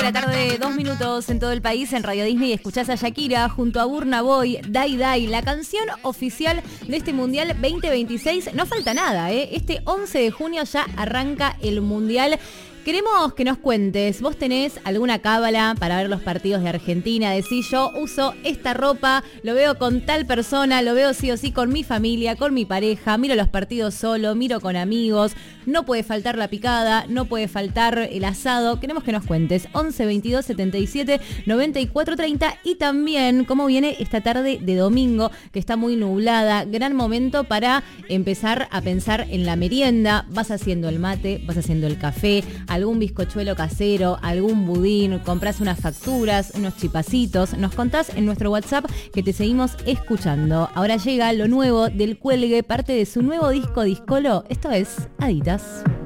la tarde, 2 minutos en todo el país. En Radio Disney escuchás a Shakira junto a Burna Boy, Die Die, la canción oficial de este Mundial 2026. No falta nada, ¿eh? Este 11 de junio ya arranca el Mundial. Queremos que nos cuentes, ¿vos tenés alguna cábala para ver los partidos de Argentina? Decís, yo uso esta ropa, lo veo con tal persona, lo veo sí o sí con mi familia, con mi pareja, miro los partidos solo, miro con amigos, no puede faltar la picada, no puede faltar el asado. Queremos que nos cuentes, 11 22 77 94 30 y también cómo viene esta tarde de domingo, que está muy nublada, gran momento para empezar a pensar en la merienda. Vas haciendo el mate, vas haciendo el café, algún bizcochuelo casero, algún budín, compras unas facturas, unos chipacitos, nos contás en nuestro WhatsApp que te seguimos escuchando. Ahora llega lo nuevo del Cuelgue, parte de su nuevo disco Discolo. Esto es Aditas.